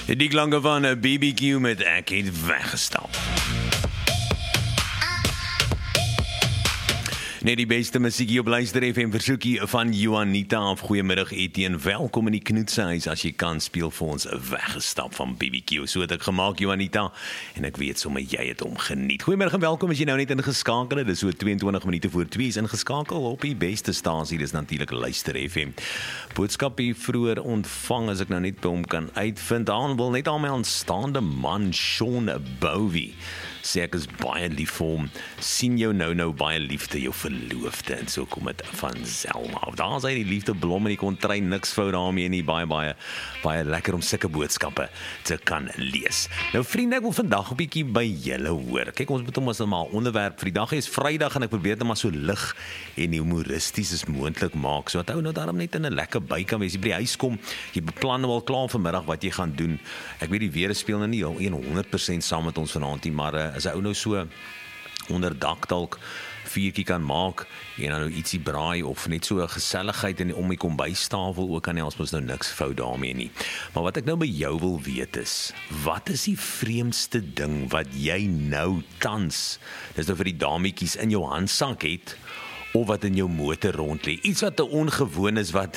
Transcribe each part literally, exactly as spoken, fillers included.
Die klanke van 'n B B Q met Ek het weggestap. Net die beste musiekie op Luister F M versoekie van Juanita af. Goeiemiddag Etienne, welkom in die Knoetsehuis. As jy kan, speel vir ons Weggestap van B B Q. So het ek gemaak, Juanita, en ek weet sommer jy het hom geniet. Goeiemiddag en welkom as jy nou net ingeskakel het. Dis so tweeëntwintig minute voor twee is ingeskakel op die beste stasie. Dis natuurlik Luister F M. Boodskap hier vroeër ontvang, as ek nou net by hom kan uitvind. Aan wil net aan my aanstaande man Sean Bowie sê ek is baie lief vir hom, sien jou nou nou baie liefde, jou verloofde, en so kom het van Selma af. Daar is hy die liefde blom en die kontry, niks fout daarmee nie, baie, baie, baie lekker om sulke boodskappe te kan lees. Nou vriende, ek wil vandag 'n bietjie by julle hoor. Kyk, ons moet hom as maar onderwerp vir die dag is Vrydag en ek probeer dit maar so lig en humoristies as moontlik maak, so dat ou nou daarom net in 'n lekker by kan wees. Jy by die huis kom, jy beplan nou al klaar vanmiddag wat jy gaan doen. Ek weet die weer speel nou nie honderd persent saam met ons vanaand nie, maar as 'n ou nou so onder dak dalk vuurtjie kan maak en dan nou ietsie braai of net so 'n geselligheid in om die kombuistafel ook, kan nie, ons mos nou niks fout daarmee nie. Maar wat ek nou by jou wil weet is, wat is die vreemdste ding wat jy nou tans, dis nou vir die dametjies, in jou handsak het, of wat in jou motor rond lê? Iets wat te ongewoon is, wat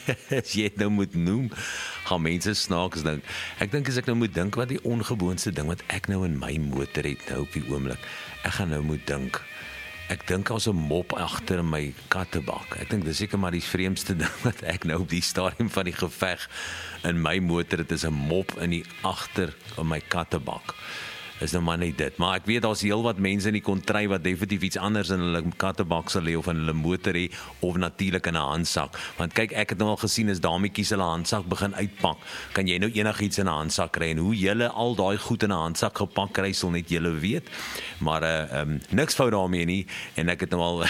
as jy het nou moet noem, gaan mense snaaks dink. Ek dink as ek nou moet dink wat die ongewoonste ding wat ek nou in my motor het nou op die oomblik, ek gaan nou moet dink. Ek dink as 'n mop agter in my kattebak. Ek dink dis seker maar die vreemdste ding wat ek nou op die stadium van die geveg in my motor, dit is 'n mop in die agter in my kattebak. Is nou maar net dit, maar ek weet daar's heel wat mense in die kontry wat definitief iets anders in hulle kattebak sal hê of in hulle motor hê, of natuurlik in 'n handsak, want kyk, ek het nou al gesien as dametjies hulle handsak begin uitpak, kan jy nou enigiets in 'n handsak kry, en hoe julle al daai goed in 'n handsak gepak kry, sal net julle weet, maar uh, um, niks fout daarmee nie, en ek het nou al,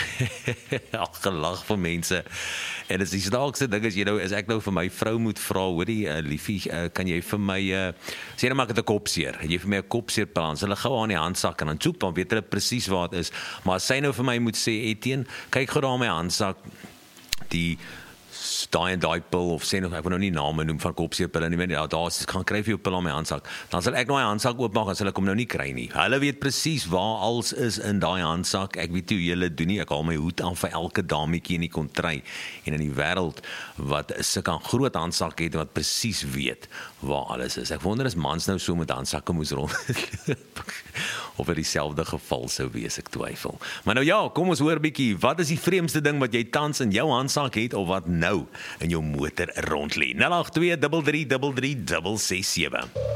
al gelag vir mense, en dis die snaakste ding is, jy nou, as ek nou vir my vrou moet vra, hoorie, uh, liefie, uh, kan jy vir my, uh, sê nou maar ek het 'n kopseer, en jy vir my 'n kopseer so hulle gou aan die handsak en dan soek, dan weet hulle presies waar het is, maar as sy nou vir my moet sê, Etienne, kyk gou daar my handsak, die daai en daai pil, of sê nog, ek wil nou nie name noem van kopseerpille nie, ja, daar is, gaan kry vir jou pil aan my handsak, dan sal ek nou die handsak oopmaak, en sal ek hom nou nie kry nie. Hulle weet presies waar alles is in daai handsak, ek weet hoe julle doen nie, ek haal my hoed aan vir elke dametjie in die kontry, en in die wêreld, wat sulke kan groot handsak het, wat presies weet waar alles is. Ek wonder as mans nou so met handsakke moes rond, of het dieselfde geval sou wees, ek twyfel. Maar nou ja, kom ons hoor bietjie, wat is die vreemdste ding wat jy tans in jou handsak het, of wat nou in jou motor rond lê? nul agt twee drie drie drie drie ses ses sewe.